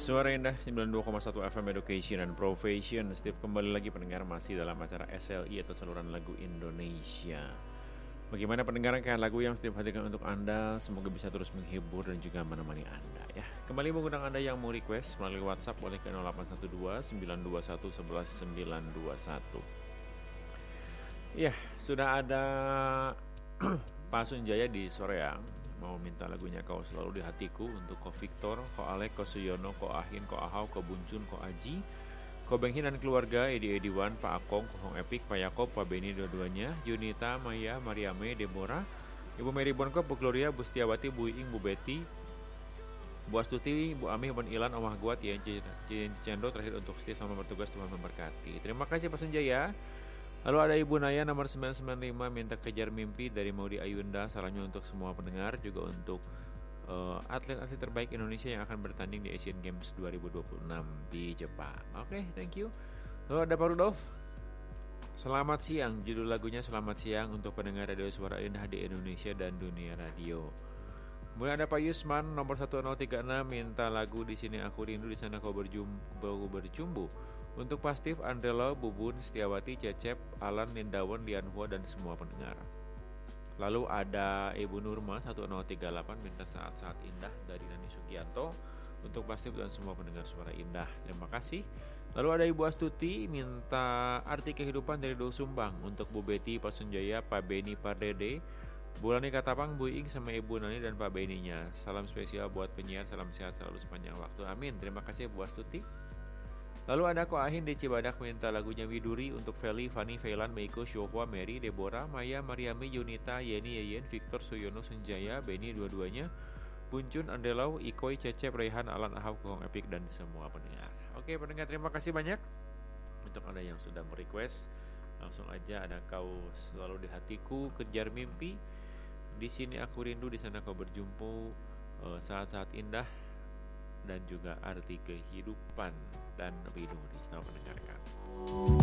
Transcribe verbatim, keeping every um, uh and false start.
Suara Indah sembilan puluh dua koma satu F M Education and Profession. Steve kembali lagi pendengar masih dalam acara S L I atau saluran lagu Indonesia. Bagaimana pendengaran kayak lagu yang Steve hadirkan untuk Anda? Semoga bisa terus menghibur dan juga menemani Anda ya. Kembali mengundang Anda yang mau request melalui WhatsApp boleh ke nol delapan satu dua sembilan dua satu satu satu sembilan dua satu. Ya, sudah ada Pak Sunjaya di Soreang mau minta lagunya Kau Selalu di Hatiku untuk Ko Victor, Ko Alek, Ko Suyono, Ko Ahin, Ko Ahau, Ko Buncun, Ko Aji, Ko Benghin dan keluarga, Edi Ediwan, Pak Akong, Ko Hong Epik, Pak Yakob, Pak Beni dua-duanya, Yunita, Maya, Mariame, Deborah, Ibu Mary Bonko, Bu Gloria, Bu Setiawati, Bu Iing, Bu Betty, Bu Astuti, Bu Amih, Bu Ilan, Omah Guat, Yen Cicendo, terakhir untuk Steve sama bertugas Tuhan memberkati. Terima kasih Pak Sunjaya. Lalu ada Ibu Naya nomor sembilan sembilan lima minta Kejar Mimpi dari Maudi Ayunda. Salamnya untuk semua pendengar, juga untuk uh, atlet-atlet terbaik Indonesia yang akan bertanding di Asian Games dua ribu dua puluh enam di Jepang. Oke, okay, thank you. Lalu ada Pak Rudolf. Selamat siang, judul lagunya Selamat Siang untuk pendengar Radio Suara Indah di Indonesia dan dunia radio. Kemudian ada Pak Yusman nomor satu nol tiga enam minta lagu Di Sini Aku Rindu, Di Sana Kau Berjumpa Bercumbu untuk Pastif, Andrelo, Bubun, Setiawati, Cecep, Alan, Lindawan, Lianhua dan semua pendengar. Lalu ada Ibu Nurma satu nol tiga delapan minta Saat-Saat Indah dari Nani Sugianto untuk Pastif dan semua pendengar Suara Indah. Terima kasih. Lalu ada Ibu Astuti minta Arti Kehidupan dari Doh Sumbang untuk Bu Betty, Pak Sunjaya, Pak Beni, Pak Dede, Bulani Katapang, Bu Ing sama Ibu Nani dan Pak Beninya. Salam spesial buat penyiar, salam sehat selalu sepanjang waktu. Amin. Terima kasih Bu Astuti. Lalu ada Ko Ahin di Cibadak minta lagunya Widuri untuk Feli, Fani, Feilan, Meiko, Shohwa, Mary, Deborah, Maya, Mariami, Yunita, Yeni, Yeyen, Victor, Suyono, Sunjaya, Beni dua-duanya, Buncun, Andelau, Ikoy, Cecep, Rehan, Alan, Ahau, Kohong Epik dan semua pendengar. Oke pendengar, terima kasih banyak untuk Anda yang sudah merequest. Langsung aja ada Kau Selalu di Hatiku, Kejar Mimpi, Di Sini Aku Rindu, Di Sana Kau Berjumpa, Saat-Saat Indah, dan juga Arti Kehidupan dan Widuri. Selamat mendengarkan.